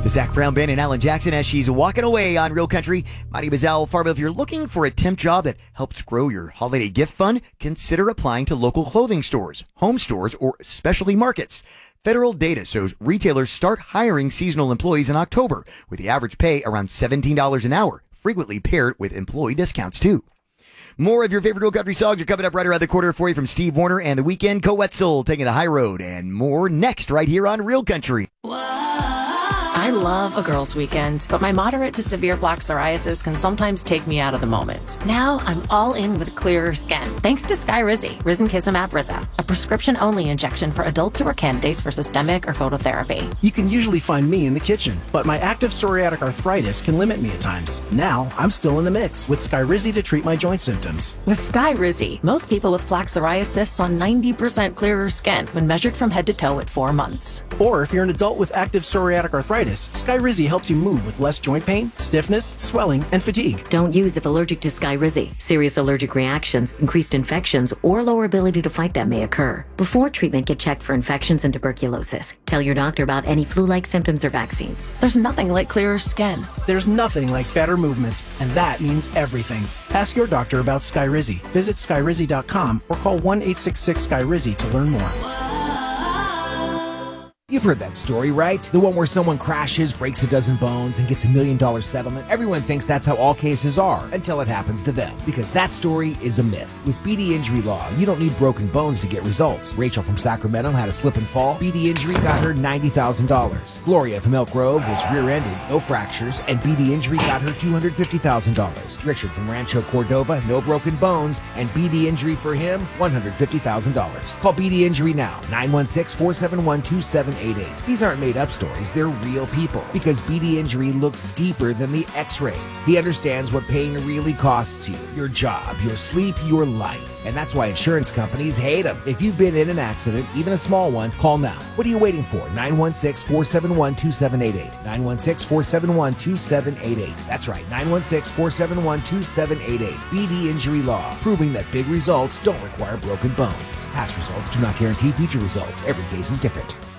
The Zach Brown Band and Alan Jackson as she's walking away on Real Country. My name is Al Farbo. If you're looking for a temp job that helps grow your holiday gift fund, consider applying to local clothing stores, home stores, or specialty markets. Federal data shows retailers start hiring seasonal employees in October, with the average pay around $17 an hour, frequently paired with employee discounts, too. More of your favorite Real Country songs are coming up right around the corner for you from Steve Wariner and The Weeknd, Coetzel taking the high road, and more next right here on Real Country. I love a girls' weekend, but my moderate to severe plaque psoriasis can sometimes take me out of the moment. Now I'm all in with clearer skin, thanks to Skyrizi, Risankizumab Riza, a prescription-only injection for adults who are candidates for systemic or phototherapy. You can usually find me in the kitchen, but my active psoriatic arthritis can limit me at times. Now I'm still in the mix with Skyrizi to treat my joint symptoms. With Skyrizi, most people with plaque psoriasis saw 90% clearer skin when measured from head to toe at 4 months. Or if you're an adult with active psoriatic arthritis, Skyrizi helps you move with less joint pain, stiffness, swelling, and fatigue. Don't use if allergic to Skyrizi. Serious allergic reactions, increased infections, or lower ability to fight them may occur. Before treatment, get checked for infections and tuberculosis. Tell your doctor about any flu-like symptoms or vaccines. There's nothing like clearer skin. There's nothing like better movement, and that means everything. Ask your doctor about Skyrizi. Visit Skyrizi.com or call 1-866-SKYRIZI to learn more. You've heard that story, right? The one where someone crashes, breaks a dozen bones, and gets $1 million settlement. Everyone thinks that's how all cases are until it happens to them. Because that story is a myth. With BD Injury Law, you don't need broken bones to get results. Rachel from Sacramento had a slip and fall. BD Injury got her $90,000. Gloria from Elk Grove was rear-ended, no fractures, and BD Injury got her $250,000. Richard from Rancho Cordova, no broken bones, and BD Injury for him, $150,000. Call BD Injury now, 916-471-2788. These aren't made-up stories, they're real people. Because BD Injury looks deeper than the x-rays. He understands what pain really costs you. Your job, your sleep, your life. And that's why insurance companies hate them. If you've been in an accident, even a small one, call now. What are you waiting for? 916-471-2788. 916-471-2788. That's right, 916-471-2788. BD Injury Law, proving that big results don't require broken bones. Past results do not guarantee future results. Every case is different.